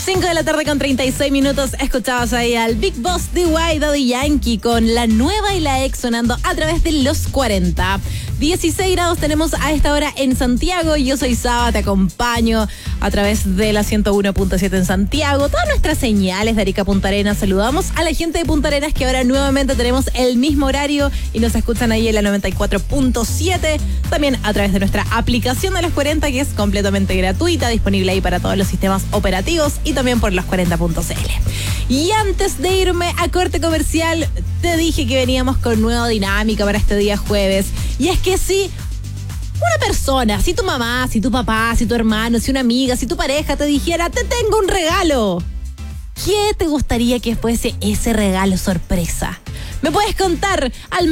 5 de la tarde con 36 minutos. Escuchabas ahí al Big Boss DY Daddy Yankee con La Nueva y la Ex sonando a través de los 40. 16 grados tenemos a esta hora en Santiago. Yo soy Saba, te acompaño a través de la 101.7 en Santiago. Todas nuestras señales de Arica Punta Arenas. Saludamos a la gente de Punta Arenas que ahora nuevamente tenemos el mismo horario y nos escuchan ahí en la 94.7. También a través de nuestra aplicación de los 40 que es completamente gratuita, disponible ahí para todos los sistemas operativos y también por los40.cl. Y antes de irme a corte comercial, te dije que veníamos con nueva dinámica para este día jueves. Y es que si una persona, si tu mamá, si tu papá, si tu hermano, si una amiga, si tu pareja te dijera, te tengo un regalo, ¿qué te gustaría que fuese ese regalo sorpresa? Me puedes contar al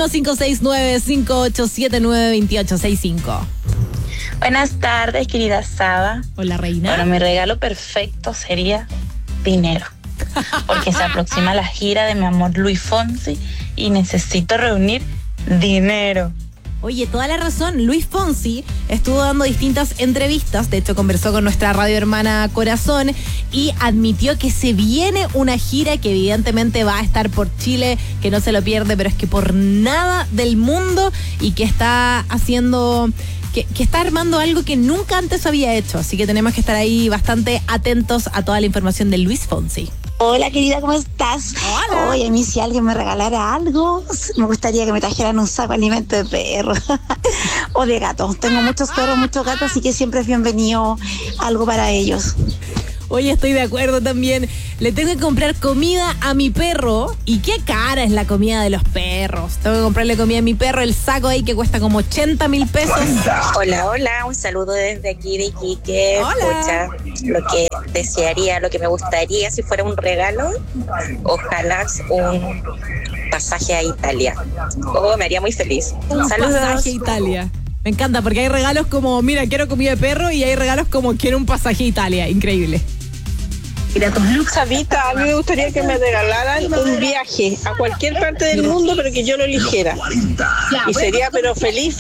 +569-5879-2865. Buenas tardes, querida Saba. Hola, reina. Bueno, mi regalo perfecto sería dinero. Porque se aproxima la gira de mi amor Luis Fonsi y necesito reunir dinero. Oye, toda la razón. Luis Fonsi estuvo dando distintas entrevistas. De hecho, conversó con nuestra radio hermana Corazón y admitió que se viene una gira que evidentemente va a estar por Chile, que no se lo pierde, pero es que por nada del mundo, y que está haciendo... Que está armando algo que nunca antes había hecho. Así que tenemos que estar ahí bastante atentos a toda la información de Luis Fonsi. Hola, querida, ¿cómo estás? Hola. Oye, a mí si alguien me regalara algo, me gustaría que me trajeran un saco de alimento de perro o de gato. Tengo muchos perros, muchos gatos, así que siempre es bienvenido algo para ellos. Oye, estoy de acuerdo también. Le tengo que comprar comida a mi perro. ¿Y qué cara es la comida de los perros? Tengo que comprarle comida a mi perro, el saco ahí que cuesta como 80,000 pesos. Hola, un saludo desde aquí de Iquique. Hola. Escucha, lo que desearía, lo que me gustaría si fuera un regalo, ojalá un pasaje a Italia. Me haría muy feliz. Saludos. Pasaje a Italia. Me encanta porque hay regalos como, mira, quiero comida de perro, y hay regalos como, quiero un pasaje a Italia. Increíble. Sabita, a mí me gustaría que me regalaran un viaje a cualquier parte del mundo, pero que yo lo eligiera. Y sería, pero feliz.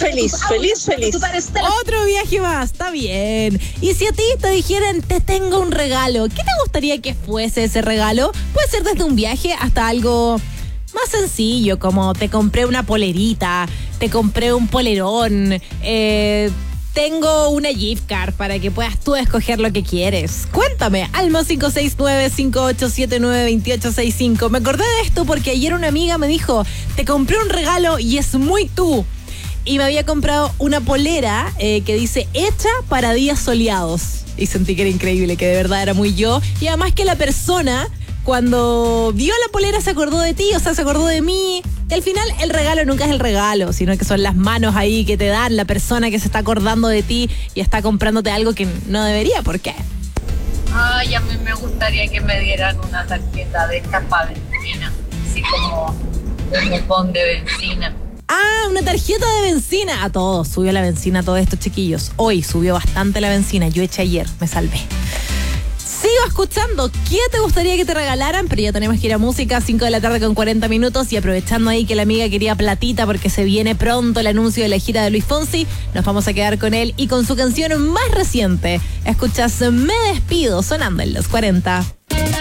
Otro viaje más, está bien. Y si a ti te dijeran, te tengo un regalo, ¿qué te gustaría que fuese ese regalo? Puede ser desde un viaje hasta algo más sencillo, como te compré una polerita, te compré un polerón, tengo una gift card para que puedas tú escoger lo que quieres. Cuéntame, al +569-5879-2865. Me acordé de esto porque ayer una amiga me dijo, te compré un regalo y es muy tú. Y me había comprado una polera que dice, hecha para días soleados. Y sentí que era increíble, que de verdad era muy yo. Y además que la persona, cuando vio la polera, se acordó de ti, o sea, se acordó de mí. Y al final el regalo nunca es el regalo, sino que son las manos ahí que te dan la persona que se está acordando de ti y está comprándote algo que no debería. ¿Por qué? Ay, a mí me gustaría que me dieran una tarjeta de estas para benzina, así como un cupón de benzina. Ah, una tarjeta de benzina. A todos subió la benzina, a todos estos chiquillos. Hoy subió bastante la benzina, yo eché ayer, me salvé. Sigo escuchando. ¿Qué te gustaría que te regalaran? Pero ya tenemos que ir a música, 5 de la tarde con 40 minutos. Y aprovechando ahí que la amiga quería platita porque se viene pronto el anuncio de la gira de Luis Fonsi, nos vamos a quedar con él y con su canción más reciente. Escuchas Me Despido, sonando en los 40.